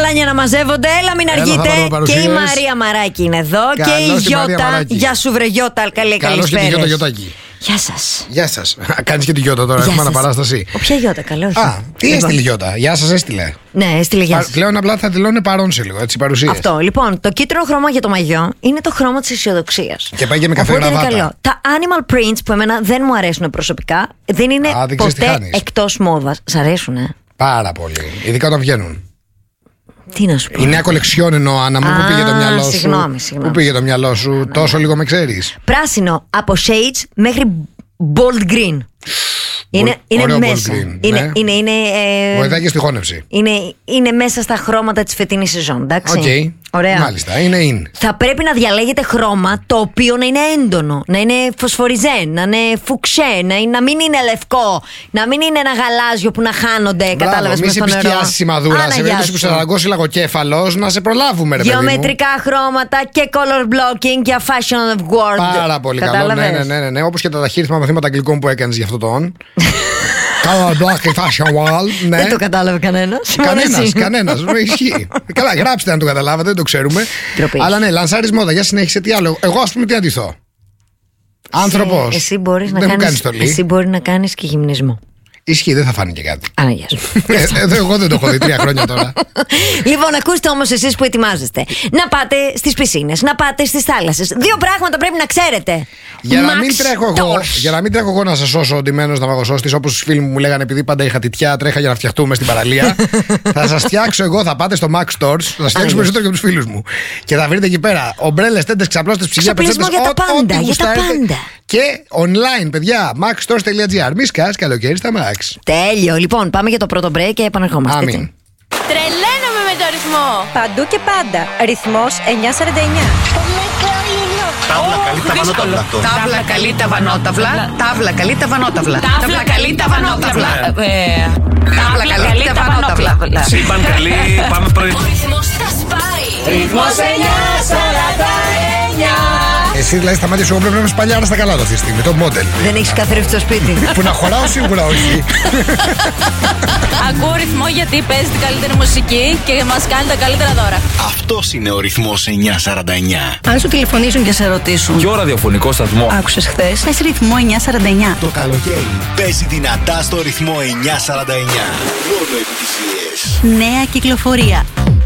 σαλάνια να μαζεύονται. Έλα, μην αργείτε. Και η Μαρία Μαράκη είναι εδώ. Καλώς, και η Γιώτα. Γεια σου, βρε Γιώτα. Καλώς και τη Γιώτα Γιωτάκη. Γεια σας. Γεια σας. Κάνεις και τη Γιώτα τώρα, έχουμε αναπαράσταση. Ποια Γιώτα, καλώς. Τι έστειλε η Γιώτα, γεια σας έστειλε. Ναι, έστειλε γεια σας. Πλέον απλά θα δηλώνει παρόν σε λίγο, έτσι, παρουσίες. Αυτό, λοιπόν, το κίτρινο χρώμα για το μαγιό είναι το χρώμα της αισιοδοξίας. Και πάει και με καφέ γραβάτα. Τα animal prints που εμένα δεν μου αρέσουν προσωπικά, δεν είναι ποτέ εκτός μόδας. Σ' αρέσουνε? Πάρα πολύ, ειδικά όταν βγαίνουν. Τι να σου πω. Η νέα κολεξιόν εννοώ, Άννα μου, πού πήγε το μυαλό σου. Συγγνώμη. Πού πήγε το μυαλό σου, τόσο λίγο με ξέρεις. Πράσινο από shades μέχρι bold green. Είναι μέσα. Βοηθάει και στη χώνευση. Είναι μέσα στα χρώματα της φετινής σεζόν, εντάξει. Ωραία. Μάλιστα, είναι in. Θα πρέπει να διαλέγετε χρώμα το οποίο να είναι έντονο, να είναι φωσφοριζέν, να είναι φουξέ, να μην είναι λευκό, να μην είναι ένα γαλάζιο που να χάνονται. Κατάλαβες, μες στο νερό. Μη σε επισκιάσει σημαδούρα. Σε περίπτωση που σε αναγκώσει λαγοκέφαλος, να σε προλάβουμε, ρε παιδί μου. Γεωμετρικά χρώματα και color blocking για fashion of word. Πάρα πολύ καλό. Ναι. Όπως και τα ταχύριθμα μαθήματα αγγλικών που έκανες για αυτό το on. Color blocking fashion wall. Δεν το κατάλαβε κανένας. Κανένας. Ισχύει. Καλά, γράψτε αν το καταλάβατε, δεν το ξέρουμε. Αλλά ναι, λανσάρεις μόδα. Για συνέχισε τι άλλο. Εγώ, ας πούμε, τι αντιθώ. Άνθρωπος. Εσύ μπορεί να κάνεις και γυμνισμό. Ισχύει, δεν θα φάνηκε κάτι. Άρα, γεια σου. Εγώ δεν το έχω δει 3 χρόνια τώρα. Λοιπόν, ακούστε όμως εσείς που ετοιμάζεστε. Να πάτε στις πισίνες, να πάτε στις θάλασσες. 2 πράγματα πρέπει να ξέρετε. Για να μην τρέχω εγώ να σας σώσω ντυμένος ναυαγοσώστης, όπως οι φίλοι μου λέγανε, επειδή πάντα είχα τιτιά, τρέχα για να φτιαχτούμε στην παραλία. Θα σας φτιάξω εγώ, θα πάτε στο Max Stores, θα σας φτιάξω περισσότερο και από τους φίλους μου. Και θα βρείτε εκεί πέρα ομπρέλες, τέντες, ξαπλώστες, ψυγεία, πετσέτες, για τα πάντα. Και online, παιδιά, maxstores.gr. Μη σκάς, καλοκαίρι στα Max. Τέλειο. Λοιπόν, πάμε για το πρώτο break και επανερχόμαστε. Άμην. Τρελαίνομαι με το ρυθμό. Παντού και πάντα. Ρυθμός 949. Τάβλα καλή τα βανόταυλα. Τάβλα καλή τα βανόταυλα. Τάβλα καλή τα βανόταυλα. Τάβλα καλή τα βανόταυλα. Τάβλα καλή τα βανόταυλα. Σύμπαν καλή, πάμε πρωί. Ο ρυθμός θα σπάει. Ρυθμός 949. Εσύ δηλαδή στα μάτια σου πρέπει να είμαι σπαλιάρα στα καλά αυτή τη στιγμή, το μόντελ. Δεν έχεις καθρέφτη στο σπίτι. Που να χωράω σίγουρα όχι. Ακούω ρυθμό γιατί παίζει την καλύτερη μουσική και μας κάνει τα καλύτερα δώρα. Αυτός είναι ο ρυθμός 949. Αν σου τηλεφωνήσουν και σε ρωτήσουν. Ποιο ραδιοφωνικό σταθμό Άκουσες χθες? Πες ρυθμό 949. Το καλοκαίρι παίζει δυνατά στο ρυθμό 949. Μόνο επιτυχίες. Νέα κυκλοφορία.